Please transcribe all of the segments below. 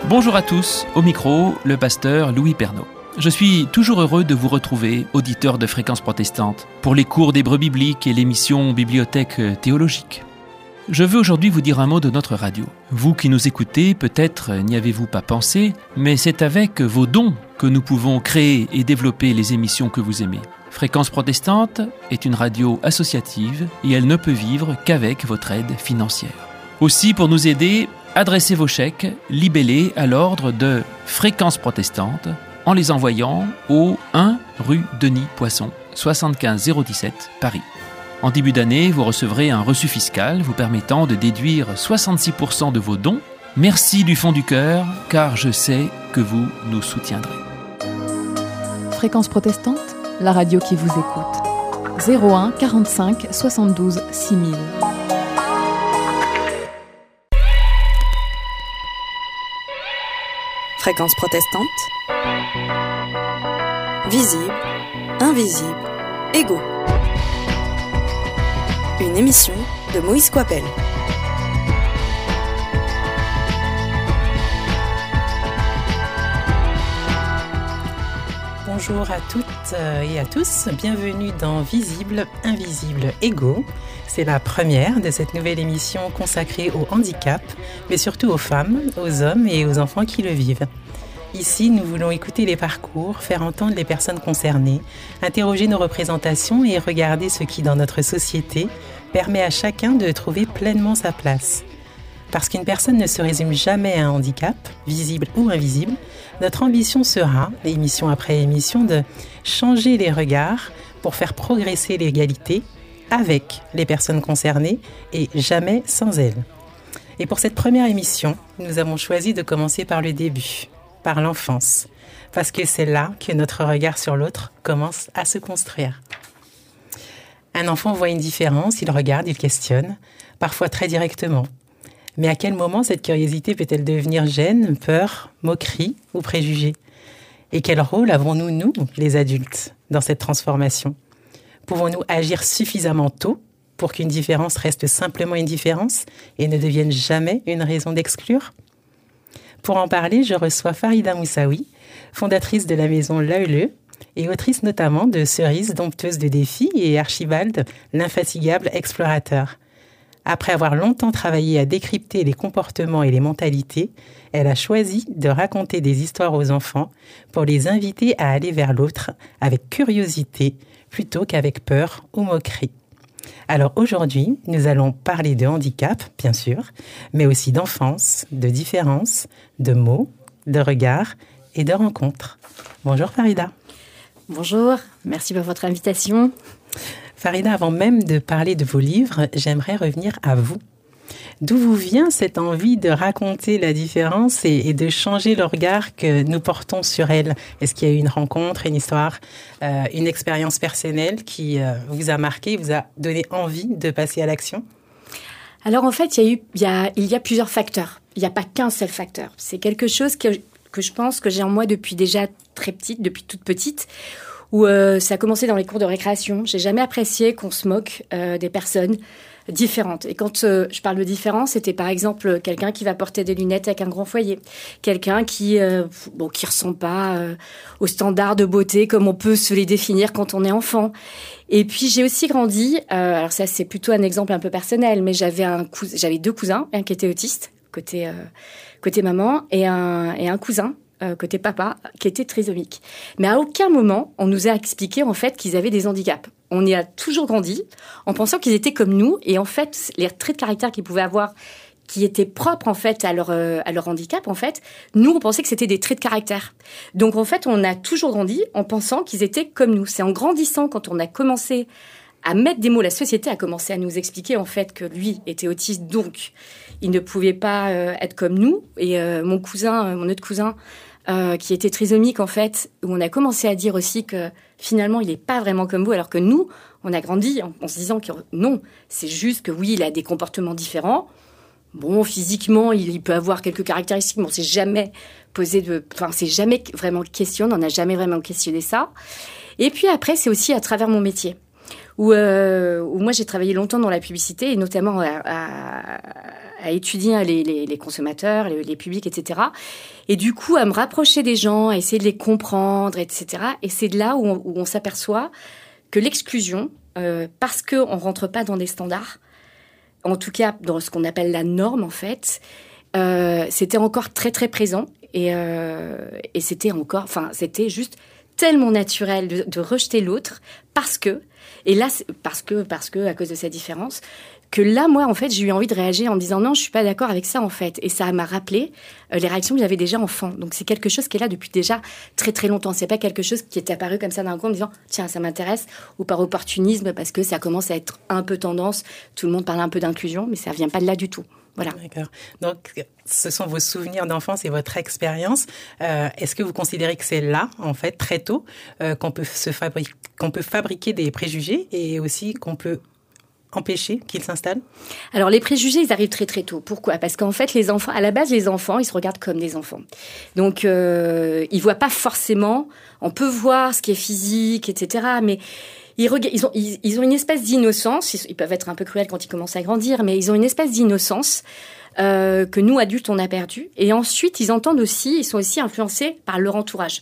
Bonjour à tous, au micro, le pasteur Louis Pernaut. Je suis toujours heureux de vous retrouver, auditeurs de Fréquence Protestante, pour les cours d'hébreu biblique et l'émission Bibliothèque théologique. Je veux aujourd'hui vous dire un mot de notre radio. Vous qui nous écoutez, peut-être n'y avez-vous pas pensé, mais c'est avec vos dons que nous pouvons créer et développer les émissions que vous aimez. Fréquence Protestante est une radio associative et elle ne peut vivre qu'avec votre aide financière. Aussi, pour nous aider, adressez vos chèques libellés à l'ordre de Fréquence Protestante en les envoyant au 1 rue Denis Poisson, 75 017, Paris. En début d'année, vous recevrez un reçu fiscal vous permettant de déduire 66% de vos dons. Merci du fond du cœur, car je sais que vous nous soutiendrez. Fréquence Protestante, la radio qui vous écoute. 01 45 72 6000. Fréquence Protestante. Visible, invisible, égaux. Une émission de Moïse Coipel. Bonjour à toutes et à tous, bienvenue dans Visible, Invisible, Égaux. C'est la première de cette nouvelle émission consacrée au handicap, mais surtout aux femmes, aux hommes et aux enfants qui le vivent. Ici, nous voulons écouter les parcours, faire entendre les personnes concernées, interroger nos représentations et regarder ce qui, dans notre société, permet à chacun de trouver pleinement sa place. Parce qu'une personne ne se résume jamais à un handicap, visible ou invisible, notre ambition sera, émission après émission, de changer les regards pour faire progresser l'égalité avec les personnes concernées et jamais sans elles. Et pour cette première émission, nous avons choisi de commencer par le début, par l'enfance, parce que c'est là que notre regard sur l'autre commence à se construire. Un enfant voit une différence, il regarde, il questionne, parfois très directement. Mais à quel moment cette curiosité peut-elle devenir gêne, peur, moquerie ou préjugé ? Et quel rôle avons-nous, nous, les adultes, dans cette transformation ? Pouvons-nous agir suffisamment tôt pour qu'une différence reste simplement une différence et ne devienne jamais une raison d'exclure ? Pour en parler, je reçois Farida Moussaoui, fondatrice de la maison L'AELE et autrice notamment de Cerise, dompteuse de défis, et Archibald, l'infatigable explorateur. Après avoir longtemps travaillé à décrypter les comportements et les mentalités, elle a choisi de raconter des histoires aux enfants pour les inviter à aller vers l'autre avec curiosité plutôt qu'avec peur ou moquerie. Alors aujourd'hui, nous allons parler de handicap, bien sûr, mais aussi d'enfance, de différence, de mots, de regards et de rencontres. Bonjour Farida. Bonjour, merci pour votre invitation. Farida, avant même de parler de vos livres, j'aimerais revenir à vous. D'où vous vient cette envie de raconter la différence et de changer le regard que nous portons sur elle ? Est-ce qu'il y a eu une rencontre, une histoire, une expérience personnelle qui vous a marqué, vous a donné envie de passer à l'action ? Alors en fait, il y a plusieurs facteurs. Il n'y a pas qu'un seul facteur. C'est quelque chose que je pense que j'ai en moi depuis déjà très petite, depuis toute petite, où ça a commencé dans les cours de récréation. J'ai jamais apprécié qu'on se moque des personnes différentes. Et quand je parle de différence, c'était par exemple quelqu'un qui va porter des lunettes avec un grand foyer, quelqu'un qui ressemble pas aux standards de beauté comme on peut se les définir quand on est enfant. Et puis j'ai aussi grandi, alors ça c'est plutôt un exemple un peu personnel, mais j'avais deux cousins, un qui était autiste côté maman et un cousin côté papa, qui était trisomique. Mais à aucun moment, on nous a expliqué en fait qu'ils avaient des handicaps. On y a toujours grandi en pensant qu'ils étaient comme nous. Et en fait, les traits de caractère qu'ils pouvaient avoir, qui étaient propres en fait à leur handicap, en fait, nous, on pensait que c'était des traits de caractère. Donc en fait, on a toujours grandi en pensant qu'ils étaient comme nous. C'est en grandissant, quand on a commencé à mettre des mots, la société a commencé à nous expliquer en fait que lui était autiste, donc il ne pouvait pas être comme nous. Et mon autre cousin, qui était trisomique en fait, où on a commencé à dire aussi que finalement il n'est pas vraiment comme vous, alors que nous, on a grandi en se disant que non, c'est juste que oui, il a des comportements différents. Bon, physiquement, il peut avoir quelques caractéristiques, mais on s'est jamais c'est jamais vraiment questionné, on n'a jamais vraiment questionné ça. Et puis après, c'est aussi à travers mon métier. où moi j'ai travaillé longtemps dans la publicité et notamment à étudier les consommateurs, les publics, etc. Et du coup, à me rapprocher des gens, à essayer de les comprendre, etc. Et c'est de là où on s'aperçoit que l'exclusion, parce qu'on ne rentre pas dans des standards, en tout cas dans ce qu'on appelle la norme, en fait, c'était encore très, très présent. Et c'était juste tellement naturel de rejeter l'autre parce que à cause de sa différence, que là, moi, en fait, j'ai eu envie de réagir en me disant non, je suis pas d'accord avec ça, en fait. Et ça m'a rappelé les réactions que j'avais déjà enfant. Donc, c'est quelque chose qui est là depuis déjà très, très longtemps. C'est pas quelque chose qui est apparu comme ça d'un coup en me disant tiens, ça m'intéresse, ou par opportunisme, parce que ça commence à être un peu tendance. Tout le monde parle un peu d'inclusion, mais ça vient pas de là du tout. Voilà. D'accord. Donc, ce sont vos souvenirs d'enfance et votre expérience. Est-ce que vous considérez que c'est là, en fait, très tôt, qu'on peut fabriquer des préjugés et aussi qu'on peut empêcher qu'ils s'installent? Alors, les préjugés, ils arrivent très, très tôt. Pourquoi? Parce qu'en fait, à la base, les enfants, ils se regardent comme des enfants. Donc, ils voient pas forcément... On peut voir ce qui est physique, etc., mais... Ils ont une espèce d'innocence. Ils peuvent être un peu cruels quand ils commencent à grandir, mais ils ont une espèce d'innocence que nous, adultes, on a perdu. Et ensuite, ils sont aussi influencés par leur entourage.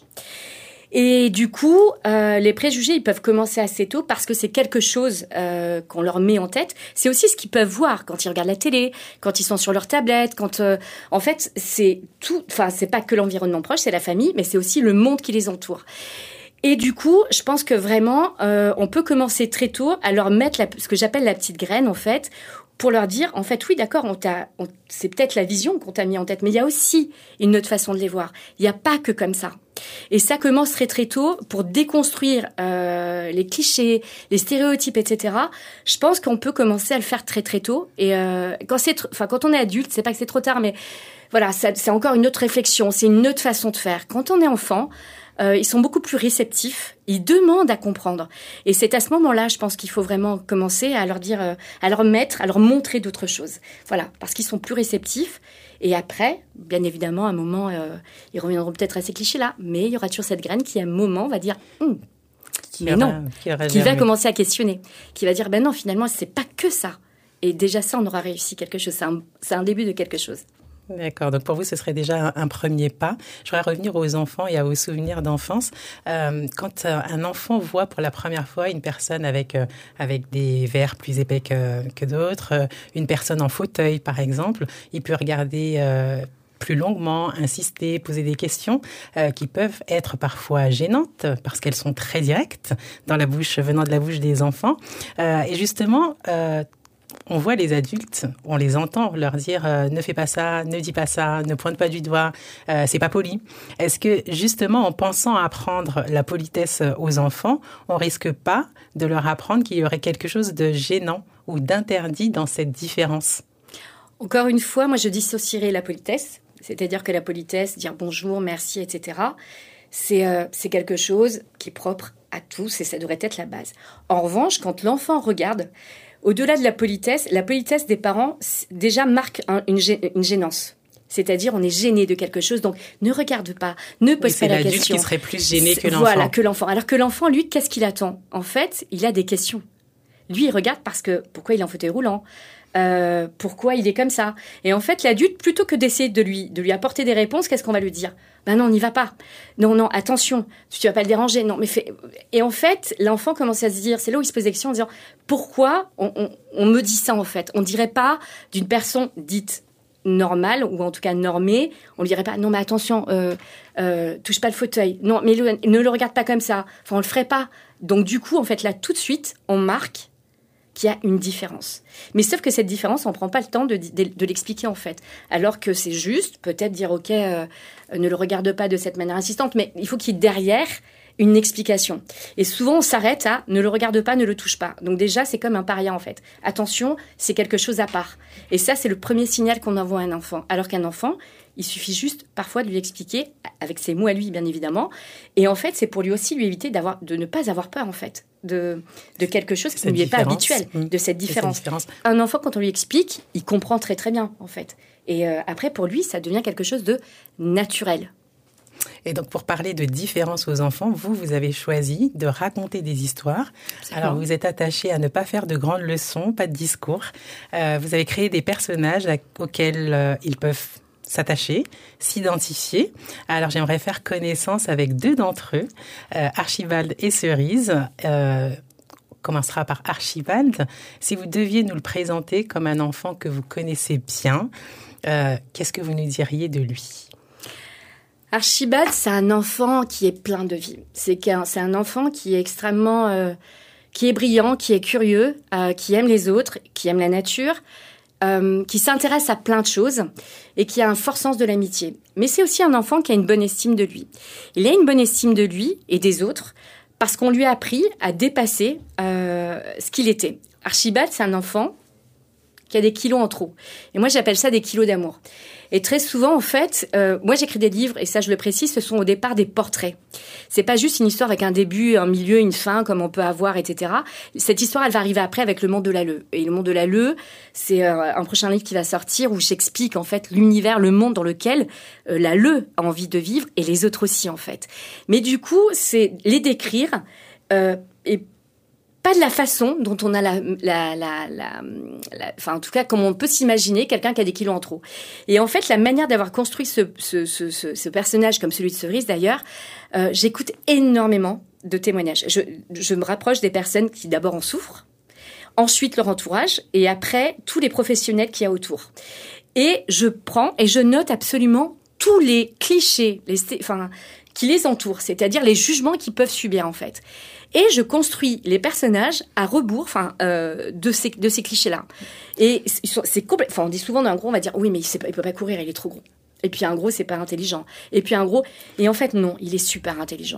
Et du coup, les préjugés, ils peuvent commencer assez tôt parce que c'est quelque chose qu'on leur met en tête. C'est aussi ce qu'ils peuvent voir quand ils regardent la télé, quand ils sont sur leur tablette, en fait, c'est tout. Enfin, c'est pas que l'environnement proche, c'est la famille, mais c'est aussi le monde qui les entoure. Et du coup, je pense que vraiment, on peut commencer très tôt à leur mettre ce que j'appelle la petite graine, en fait, pour leur dire, en fait, oui, d'accord, c'est peut-être la vision qu'on t'a mis en tête, mais il y a aussi une autre façon de les voir. Il n'y a pas que comme ça. Et ça commence très très tôt pour déconstruire les clichés, les stéréotypes, etc. Je pense qu'on peut commencer à le faire très très tôt. Et quand on est adulte, c'est pas que c'est trop tard, mais voilà, c'est encore une autre réflexion, c'est une autre façon de faire. Quand on est enfant, ils sont beaucoup plus réceptifs, ils demandent à comprendre. Et c'est à ce moment-là, je pense qu'il faut vraiment commencer à leur dire, à leur montrer d'autres choses. Voilà, parce qu'ils sont plus réceptifs. Et après, bien évidemment, à un moment, ils reviendront peut-être à ces clichés-là, mais il y aura toujours cette graine qui, à un moment, va dire mais non, qui va commencer à questionner, qui va dire ben non, finalement, c'est pas que ça. Et déjà ça, on aura réussi quelque chose. C'est un début de quelque chose. D'accord. Donc, pour vous, ce serait déjà un premier pas. Je voudrais revenir aux enfants et à vos souvenirs d'enfance. Quand un enfant voit pour la première fois une personne avec des verres plus épais que d'autres, une personne en fauteuil, par exemple, il peut regarder plus longuement, insister, poser des questions qui peuvent être parfois gênantes parce qu'elles sont très directes venant de la bouche des enfants. Et justement, on voit les adultes, on les entend leur dire ne fais pas ça, ne dis pas ça, ne pointe pas du doigt, c'est pas poli. Est-ce que justement en pensant apprendre la politesse aux enfants, on risque pas de leur apprendre qu'il y aurait quelque chose de gênant ou d'interdit dans cette différence? Encore une fois, moi je dissocierais la politesse, c'est-à-dire que la politesse, dire bonjour, merci, etc., c'est quelque chose qui est propre à tous et ça devrait être la base. En revanche, quand l'enfant regarde, au-delà de la politesse des parents déjà marque une gênance. C'est-à-dire, on est gêné de quelque chose, donc ne regarde pas, ne pose pas la question. C'est l'adulte qui serait plus gêné que l'enfant. Voilà, que l'enfant. Alors que l'enfant, lui, qu'est-ce qu'il attend? En fait, il a des questions. Lui, il regarde pourquoi il est en fauteuil roulant, pourquoi il est comme ça. Et en fait, l'adulte, plutôt que d'essayer de lui apporter des réponses, qu'est-ce qu'on va lui dire? Ben non, n'y va pas. Non, attention, tu vas pas le déranger. Non, mais Et en fait, l'enfant commence à se dire, c'est là où il se pose des questions en disant, pourquoi on me dit ça en fait? On dirait pas d'une personne dite normale ou en tout cas normée, on lui dirait pas, non mais attention, touche pas le fauteuil. Non, mais ne le regarde pas comme ça. Enfin, on le ferait pas. Donc du coup, en fait, là, tout de suite, on marque qu'il y a une différence. Mais sauf que cette différence, on ne prend pas le temps de l'expliquer, en fait. Alors que c'est juste, peut-être dire, OK, ne le regarde pas de cette manière insistante, mais il faut qu'il y ait derrière une explication. Et souvent, on s'arrête à ne le regarde pas, ne le touche pas. Donc déjà, c'est comme un paria, en fait. Attention, c'est quelque chose à part. Et ça, c'est le premier signal qu'on envoie à un enfant. Alors qu'un enfant, il suffit juste parfois de lui expliquer, avec ses mots à lui, bien évidemment. Et en fait, c'est pour lui aussi lui éviter de ne pas avoir peur, en fait, de quelque chose qui ne lui est pas habituel, de cette différence. Un enfant, quand on lui explique, il comprend très très bien, en fait. Et après, pour lui, ça devient quelque chose de naturel. Et donc, pour parler de différence aux enfants, vous avez choisi de raconter des histoires. Alors, vous êtes attaché à ne pas faire de grandes leçons, pas de discours. Vous avez créé des personnages auxquels ils peuvent s'attacher, s'identifier. Alors, j'aimerais faire connaissance avec 2 d'entre eux, Archibald et Cerise. On commencera par Archibald. Si vous deviez nous le présenter comme un enfant que vous connaissez bien, qu'est-ce que vous nous diriez de lui ? Archibald, c'est un enfant qui est plein de vie. C'est un enfant qui est extrêmement, qui est brillant, qui est curieux, qui aime les autres, qui aime la nature, qui s'intéresse à plein de choses et qui a un fort sens de l'amitié. Mais c'est aussi un enfant qui a une bonne estime de lui. Il a une bonne estime de lui et des autres parce qu'on lui a appris à dépasser ce qu'il était. Archibald, c'est un enfant qui a des kilos en trop. Et moi, j'appelle ça des kilos d'amour. Et très souvent, en fait, moi, j'écris des livres, et ça, je le précise, ce sont au départ des portraits. C'est pas juste une histoire avec un début, un milieu, une fin, comme on peut avoir, etc. Cette histoire, elle va arriver après avec le monde de l'Halleux. Et le monde de l'Halleux, c'est un prochain livre qui va sortir où j'explique, en fait, l'univers, le monde dans lequel l'Halleux a envie de vivre, et les autres aussi, en fait. Mais du coup, c'est les décrire, et pas de la façon dont on a enfin, en tout cas, comme on peut s'imaginer quelqu'un qui a des kilos en trop. Et en fait, la manière d'avoir construit ce personnage, comme celui de Cerise d'ailleurs, j'écoute énormément de témoignages. Je me rapproche des personnes qui d'abord en souffrent, ensuite leur entourage, et après, tous les professionnels qu'il y a autour. Et je prends et je note absolument tous les clichés, qui les entourent, c'est-à-dire les jugements qu'ils peuvent subir, en fait. Et je construis les personnages à rebours, de ces clichés-là. Et c'est complètement. On dit souvent d'un gros, on va dire oui, mais il peut pas courir, il est trop gros. Et puis un gros, c'est pas intelligent. Et puis un gros, et en fait non, il est super intelligent.